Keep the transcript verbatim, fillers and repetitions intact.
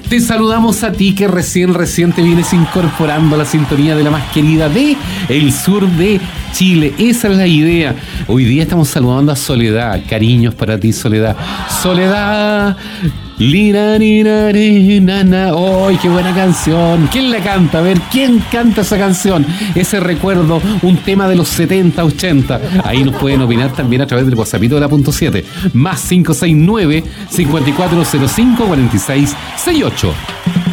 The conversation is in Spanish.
Te saludamos a ti que recién, recién te vienes incorporando a la sintonía de la más querida de el sur de Chile. Esa es la idea. Hoy día estamos saludando a Soledad. Cariños para ti, Soledad. Soledad. Lira, lira, lira, na. ¡Ay, qué buena canción! ¿Quién la canta? A ver, ¿quién canta esa canción? Ese recuerdo, un tema de los setenta, ochenta. Ahí nos pueden opinar también a través del WhatsAppito de la punto siete. Más cinco seis nueve, cinco cuatro cero cinco, cuatro seis seis ocho.